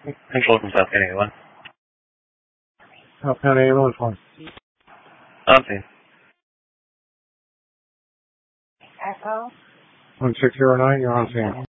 Control from South County 1. South County Ambulance 1. On scene. Echo. 1609, you're on scene.